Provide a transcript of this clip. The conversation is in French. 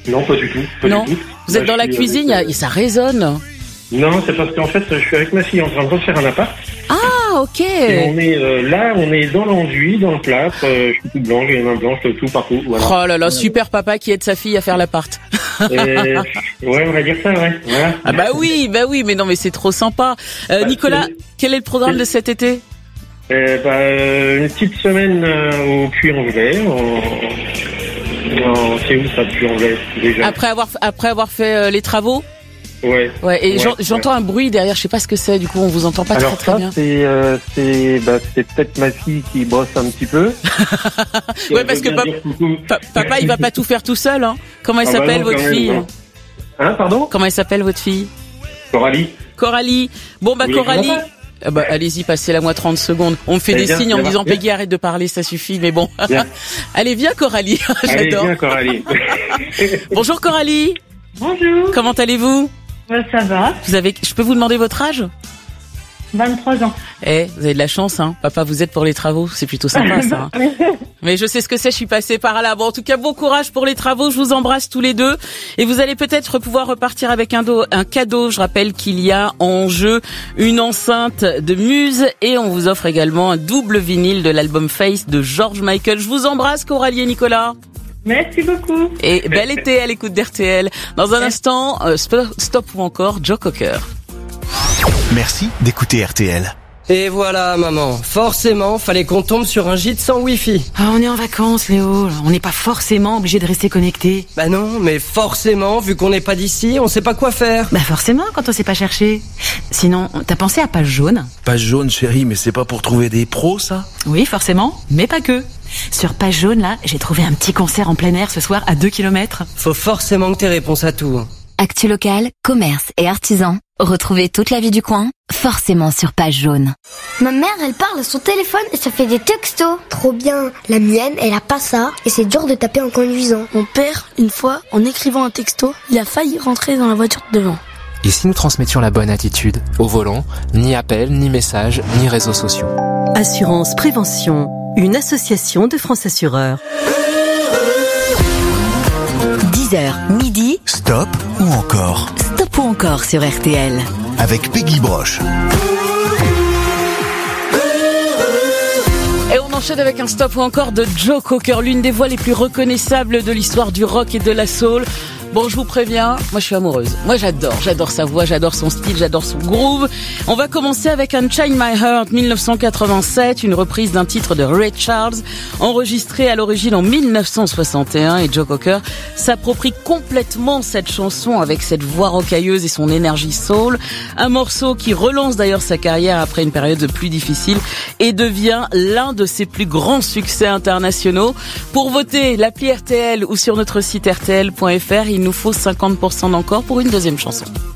Non, pas du tout. Non. Vous êtes dans la cuisine, ça résonne. Non, c'est parce qu'en fait, je suis avec ma fille en train de refaire un appart. Ah, ok. Et on est dans l'enduit, dans le plâtre. Je suis tout blanc, j'ai les mains blanches, tout partout. Voilà. Oh là là, super papa qui aide sa fille à faire l'appart. Ouais, on va dire ça, ouais. Voilà. Ah bah oui, mais non, mais c'est trop sympa. Nicolas, quel est le programme de cet été? Une petite semaine au Puy-en-Velay. C'est où ça, Puy-en-Velay déjà? Après avoir fait les travaux. Ouais. Et j'entends un bruit derrière, je sais pas ce que c'est, du coup on vous entend pas très bien. C'est peut-être ma fille qui brosse un petit peu. Ouais, parce que papa il va pas tout faire tout seul, hein. Comment elle s'appelle votre fille? Pardon? Comment elle s'appelle votre fille? Coralie. Bon Coralie. Allez-y, passez-la-moi 30 secondes. On me fait des signes en me disant Peggy arrête de parler, ça suffit, mais bon. Allez, viens Coralie. J'adore. Allez, viens Coralie. Bonjour Coralie. Bonjour. Comment allez-vous? Ça va. Je peux vous demander votre âge? 23 ans. Vous avez de la chance, hein. Papa vous aide pour les travaux, c'est plutôt sympa ça. Hein. Mais je sais ce que c'est, je suis passée par là. Bon, en tout cas, bon courage pour les travaux, je vous embrasse tous les deux. Et vous allez peut-être pouvoir repartir avec un cadeau. Je rappelle qu'il y a en jeu une enceinte de Muse et on vous offre également un double vinyle de l'album Face de George Michael. Je vous embrasse Coralie et Nicolas. Merci beaucoup. Et bel été à l'écoute d'RTL. Dans un instant, Stop ou encore Joe Cocker. Merci d'écouter RTL. Et voilà, maman. Forcément, fallait qu'on tombe sur un gîte sans Wi-Fi. Ah, on est en vacances, Léo. On n'est pas forcément obligé de rester connecté. Bah non, mais forcément, vu qu'on n'est pas d'ici, on sait pas quoi faire. Bah forcément, quand on sait pas chercher. Sinon, t'as pensé à Page Jaune? Page Jaune, chérie, mais c'est pas pour trouver des pros, ça? Oui, forcément, mais pas que. Sur Page Jaune, là, j'ai trouvé un petit concert en plein air ce soir à 2 km. Faut forcément que t'aies réponse à tout. Actu locale, commerce et artisans. Retrouvez toute la vie du coin, forcément sur Page Jaune. Ma mère, elle parle à son téléphone et ça fait des textos. Trop bien. La mienne, elle a pas ça et c'est dur de taper en conduisant. Mon père, une fois, en écrivant un texto, il a failli rentrer dans la voiture de devant. Et si nous transmettions la bonne attitude? Au volant, ni appel, ni message, ni réseaux sociaux. Assurance Prévention, une association de France Assureurs. 10h, midi. Stop ou encore? Stop ou encore sur RTL. Avec Peggy Broche. Et on enchaîne avec un stop ou encore de Joe Cocker, l'une des voix les plus reconnaissables de l'histoire du rock et de la soul. Bon, je vous préviens, moi je suis amoureuse. Moi j'adore sa voix, j'adore son style, j'adore son groove. On va commencer avec Unchain My Heart, 1987, une reprise d'un titre de Ray Charles, enregistré à l'origine en 1961. Et Joe Cocker s'approprie complètement cette chanson avec cette voix rocailleuse et son énergie soul. Un morceau qui relance d'ailleurs sa carrière après une période plus difficile et devient l'un de ses plus grands succès internationaux. Pour voter, l'appli RTL ou sur notre site rtl.fr, il nous faut 50% d'encore pour une deuxième chanson.